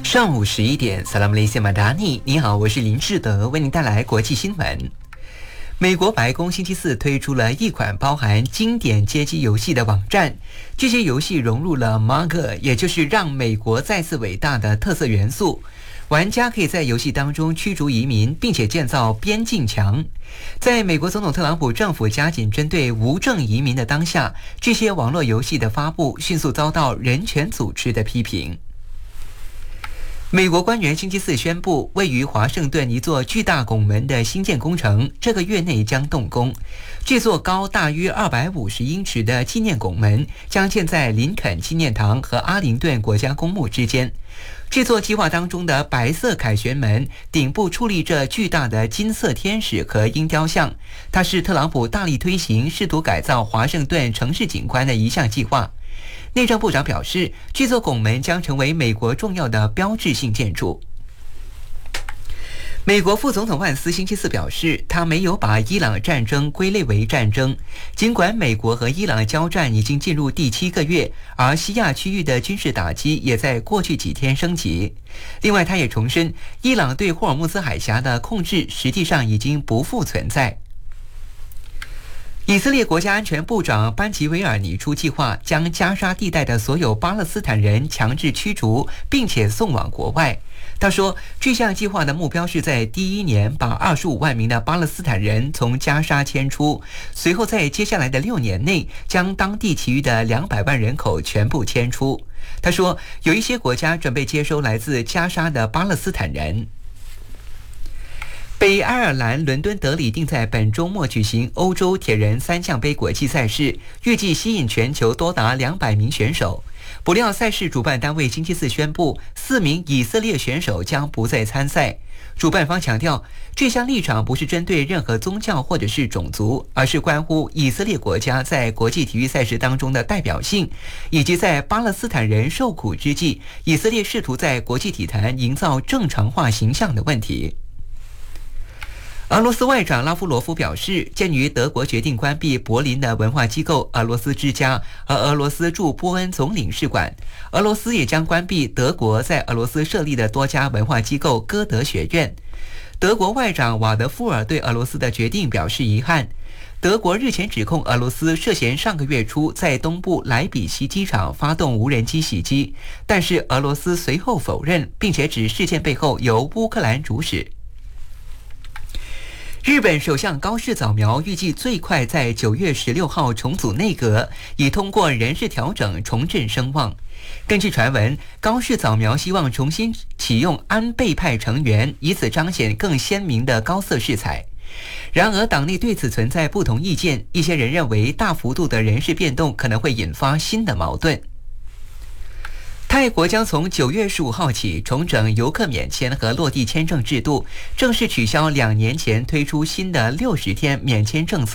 上午11点，萨拉姆雷西马达尼，你好，我是林志德，为您带来国际新闻。美国白宫星期四推出了一款包含经典街机游戏的网站，这些游戏融入了 MAGA， 也就是让美国再次伟大的特色元素。玩家可以在游戏当中驱逐移民，并且建造边境墙。在美国总统特朗普政府加紧针对无证移民的当下，这些网络游戏的发布迅速遭到人权组织的批评。美国官员星期四宣布，位于华盛顿一座巨大拱门的新建工程这个月内将动工。这座高大约250英尺的纪念拱门将建在林肯纪念堂和阿灵顿国家公墓之间。这座计划当中的白色凯旋门顶部矗立着巨大的金色天使和鹰雕像，它是特朗普大力推行试图改造华盛顿城市景观的一项计划。内政部长表示，这座拱门将成为美国重要的标志性建筑。美国副总统万斯星期四表示，他没有把伊朗战争归类为战争，尽管美国和伊朗交战已经进入第7个月，而西亚区域的军事打击也在过去几天升级。另外，他也重申，伊朗对霍尔木兹海峡的控制实际上已经不复存在。以色列国家安全部长班吉维尔拟出计划，将加沙地带的所有巴勒斯坦人强制驱逐，并且送往国外。他说，这项计划的目标是在第一年把25万名的巴勒斯坦人从加沙迁出，随后在接下来的6年内将当地其余的200万人口全部迁出。他说，有一些国家准备接收来自加沙的巴勒斯坦人。北爱尔兰伦敦德里定在本周末举行欧洲铁人3项杯国际赛事，预计吸引全球多达200名选手。不料赛事主办单位星期四宣布，4名以色列选手将不再参赛。主办方强调，这项立场不是针对任何宗教或者是种族，而是关乎以色列国家在国际体育赛事当中的代表性，以及在巴勒斯坦人受苦之际，以色列试图在国际体坛营造正常化形象的问题。俄罗斯外长拉夫罗夫表示，鉴于德国决定关闭柏林的文化机构俄罗斯之家和俄罗斯驻波恩总领事馆，俄罗斯也将关闭德国在俄罗斯设立的多家文化机构歌德学院。德国外长瓦德夫尔对俄罗斯的决定表示遗憾。德国日前指控俄罗斯涉嫌上个月初在东部莱比锡机场发动无人机袭击，但是俄罗斯随后否认，并且指事件背后由乌克兰主使。日本首相高市早苗预计最快在9月16号重组内阁，以通过人事调整重振声望。根据传闻，高市早苗希望重新启用安倍派成员，以此彰显更鲜明的高色饰彩。然而，党内对此存在不同意见，一些人认为大幅度的人事变动可能会引发新的矛盾。泰国将从9月15号起重整游客免签和落地签证制度，正式取消2年前推出新的60天免签政策。